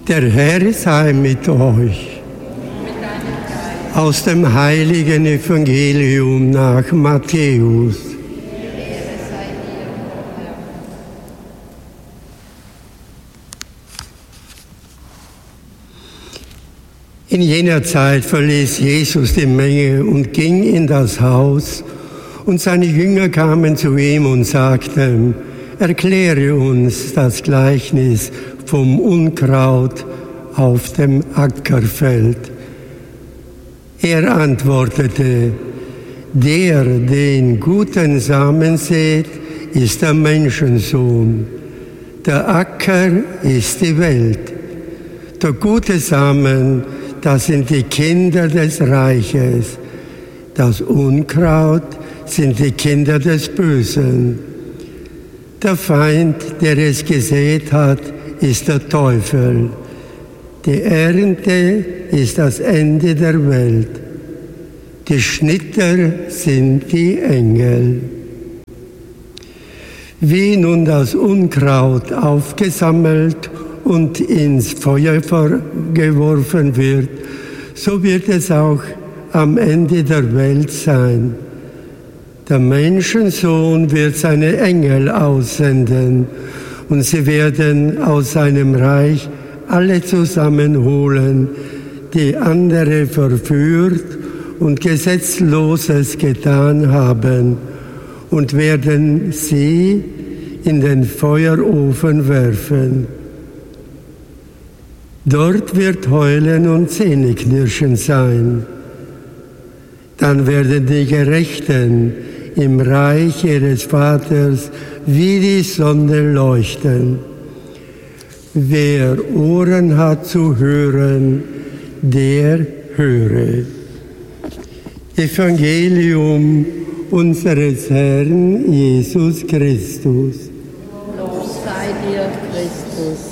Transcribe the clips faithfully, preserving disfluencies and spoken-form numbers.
Der Herr sei mit euch. Aus dem heiligen Evangelium nach Matthäus. In jener Zeit verließ Jesus die Menge und ging in das Haus, und seine Jünger kamen zu ihm und sagten: Erkläre uns das Gleichnis vom Unkraut auf dem Ackerfeld. Er antwortete: Der den guten Samen sät, ist der Menschensohn. Der Acker ist die Welt. Der gute Samen, das sind die Kinder des Reiches. Das Unkraut sind die Kinder des Bösen. Der Feind, der es gesät hat, ist der Teufel. Die Ernte ist das Ende der Welt. Die Schnitter sind die Engel. Wie nun das Unkraut aufgesammelt und ins Feuer geworfen wird, so wird es auch am Ende der Welt sein. Der Menschensohn wird seine Engel aussenden, und sie werden aus seinem Reich alle zusammenholen, die andere verführt und Gesetzloses getan haben, und werden sie in den Feuerofen werfen. Dort wird Heulen und Zähneknirschen sein. Dann werden die Gerechten im Reich ihres Vaters wie die Sonne leuchten. Wer Ohren hat zu hören, der höre. Evangelium unseres Herrn Jesus Christus. Lob sei dir, Christus.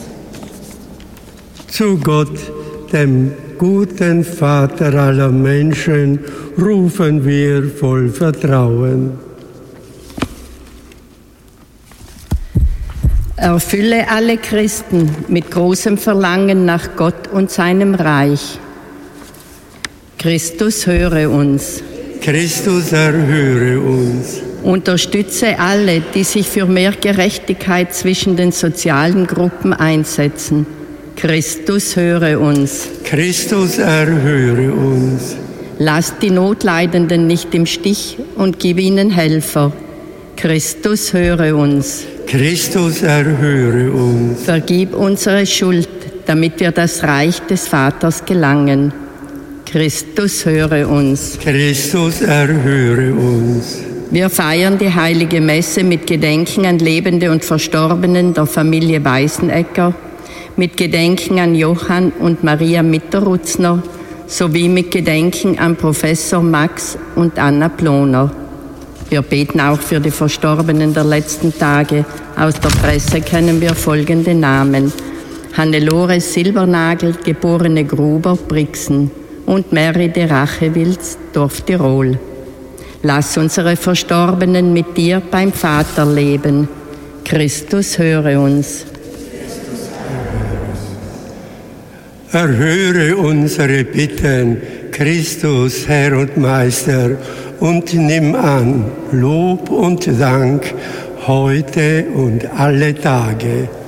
Zu Gott, dem guten Vater aller Menschen, rufen wir voll Vertrauen. Erfülle alle Christen mit großem Verlangen nach Gott und seinem Reich. Christus, höre uns. Christus, erhöre uns. Unterstütze alle, die sich für mehr Gerechtigkeit zwischen den sozialen Gruppen einsetzen. Christus, höre uns. Christus, erhöre uns. Lass die Notleidenden nicht im Stich und gib ihnen Helfer. Christus, höre uns. Christus, erhöre uns. Vergib unsere Schuld, damit wir das Reich des Vaters gelangen. Christus, höre uns. Christus, erhöre uns. Wir feiern die heilige Messe mit Gedenken an Lebende und Verstorbenen der Familie Weißenegger, mit Gedenken an Johann und Maria Mitterutzner sowie mit Gedenken an Professor Max und Anna Ploner. Wir beten auch für die Verstorbenen der letzten Tage. Aus der Presse kennen wir folgende Namen: Hannelore Silbernagel, geborene Gruber, Brixen, und Mary de Rachewils, Dorf Tirol. Lass unsere Verstorbenen mit dir beim Vater leben. Christus, höre uns. Erhöre unsere Bitten, Christus, Herr und Meister, und nimm an Lob und Dank heute und alle Tage.